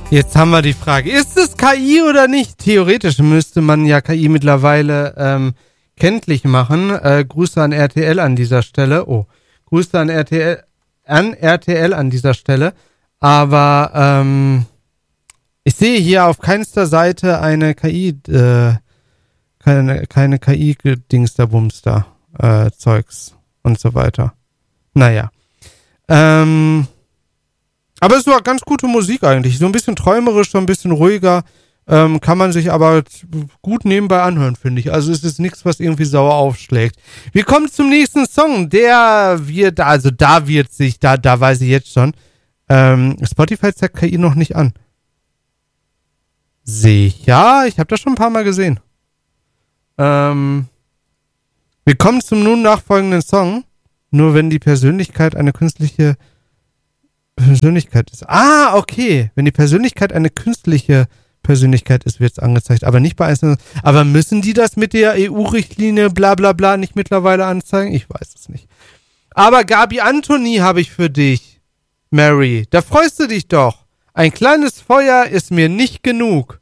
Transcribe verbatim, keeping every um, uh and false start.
Jetzt haben wir die Frage, ist es K I oder nicht? Theoretisch müsste man ja K I mittlerweile ähm, kenntlich machen. Äh, Grüße an R T L an dieser Stelle. Oh, Grüße an R T L an R T L an dieser Stelle. Aber ähm, ich sehe hier auf keinster Seite eine K I, äh, keine, keine K I-Dingster-Bumster, äh, Zeugs und so weiter. Naja. Ähm, aber es war ganz gute Musik eigentlich. So ein bisschen träumerisch, so ein bisschen ruhiger. Ähm, kann man sich aber gut nebenbei anhören, finde ich. Also es ist nichts, was irgendwie sauer aufschlägt. Wir kommen zum nächsten Song. Der wird, also da wird sich, da, da weiß ich jetzt schon, ähm, Spotify zeigt K I noch nicht an. Sicher? Ich habe das schon ein paar Mal gesehen. Ähm, wir kommen zum nun nachfolgenden Song. Nur wenn die Persönlichkeit eine künstliche Persönlichkeit ist. Ah, okay. Wenn die Persönlichkeit eine künstliche Persönlichkeit ist, wird es angezeigt. Aber nicht bei einzelnen. Aber müssen die das mit der E U-Richtlinie bla bla bla nicht mittlerweile anzeigen? Ich weiß es nicht. Aber Gabi Anthony habe ich für dich, Mary. Da freust du dich doch. Ein kleines Feuer ist mir nicht genug.